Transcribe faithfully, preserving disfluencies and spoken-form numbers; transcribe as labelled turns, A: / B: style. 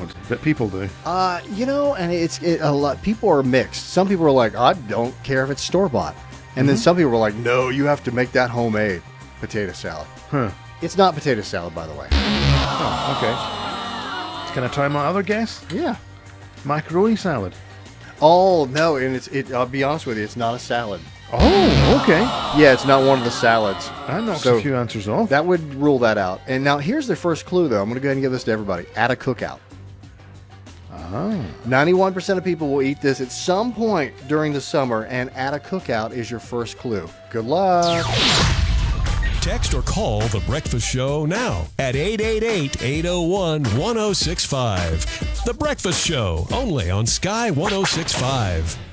A: most that people do?
B: Uh, you know, and it's it, a lot. People are mixed. Some people are like, I don't care if it's store bought, and mm-hmm. then some people are like, no, you have to make that homemade potato salad.
A: Huh?
B: It's not potato salad, by the way.
A: Oh, okay. Can I try my other guess?
B: Yeah.
A: Macaroni salad.
B: Oh no, and it's it. I'll be honest with you, it's not a salad.
A: Oh, okay.
B: Yeah, it's not one of the salads.
A: That knocks
B: so
A: a few answers off.
B: That would rule that out. And now here's the first clue, though. I'm going to go ahead and give this to everybody. At a cookout.
A: Oh.
B: ninety-one percent of people will eat this at some point during the summer, and at a cookout is your first clue. Good luck.
C: Text or call The Breakfast Show now at eight eight eight, eight oh one, one oh six five. The Breakfast Show, only on Sky one oh six point five.